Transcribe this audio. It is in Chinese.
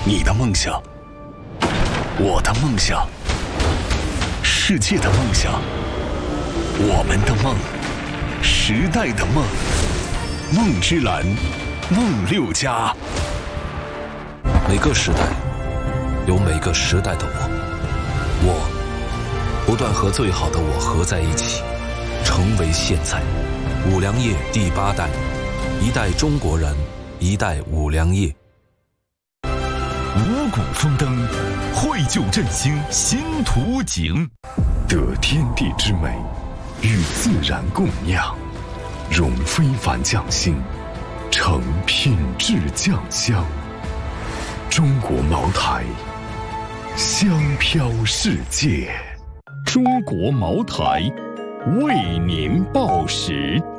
你的梦想，我的梦想，世界的梦想，我们的梦，时代的梦。梦之蓝，梦6+。 每个时代有每个时代的我不断和最好的我合在一起，成为现在。五粮液第8代，一代中国人，一代五粮液。 五谷丰登，绘就振兴新图景，得天地之美，与自然共酿，融非凡匠心，成品质酱香。中国茅台，香飘世界。中国茅台，为您报时。